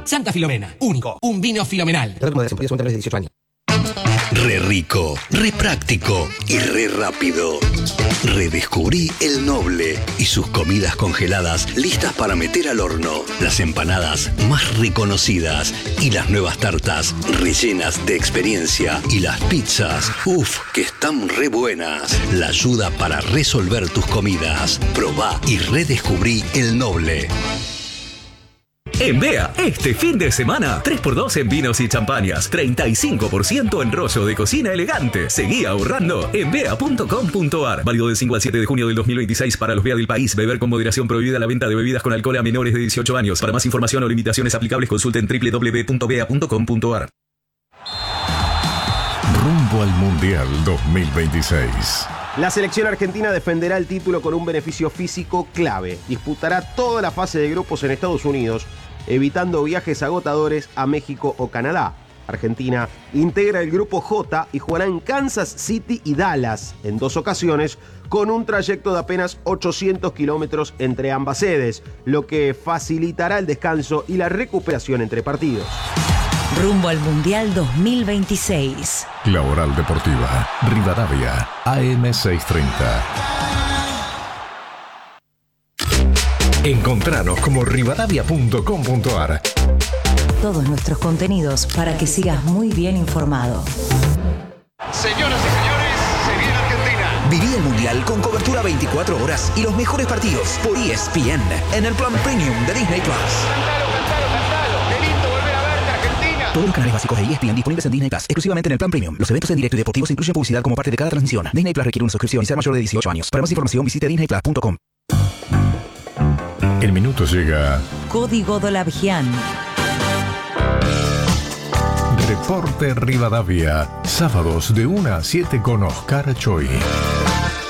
Santa Filomena, único, un vino filomenal. De 18 años. Re rico, re práctico y re rápido. Redescubrí El Noble y sus comidas congeladas listas para meter al horno. Las empanadas más reconocidas y las nuevas tartas rellenas de experiencia. Y las pizzas, que están re buenas. La ayuda para resolver tus comidas. Probá y redescubrí El Noble. En Bea, este fin de semana, 3x2 en vinos y champañas, 35% en rollo de cocina elegante. Seguí ahorrando en bea.com.ar. Válido del 5 al 7 de junio del 2026 para los Bea del país. Beber con moderación. Prohibida la venta de bebidas con alcohol a menores de 18 años. Para más información o limitaciones aplicables, consulten www.bea.com.ar. Rumbo al Mundial 2026. La selección argentina defenderá el título con un beneficio físico clave. Disputará toda la fase de grupos en Estados Unidos, evitando viajes agotadores a México o Canadá. Argentina integra el grupo J y jugará en Kansas City y Dallas en 2 ocasiones, con un trayecto de apenas 800 kilómetros entre ambas sedes, lo que facilitará el descanso y la recuperación entre partidos. Rumbo al Mundial 2026. La Oral Deportiva, Rivadavia, AM630. Encontranos como rivadavia.com.ar. Todos nuestros contenidos para que sigas muy bien informado. Señoras y señores, se viene Argentina. Viví el Mundial con cobertura 24 horas y los mejores partidos por ESPN en el plan Premium de Disney Plus. Todos los canales básicos de ESPN disponibles en Disney Plus, exclusivamente en el plan Premium. Los eventos en directo y deportivos incluyen publicidad como parte de cada transmisión. Disney Plus requiere una suscripción y ser mayor de 18 años. Para más información visite disneyplus.com. El minuto llega. Código Dolavian. Reporte Rivadavia, sábados de 1 a 7 con Oscar Choi.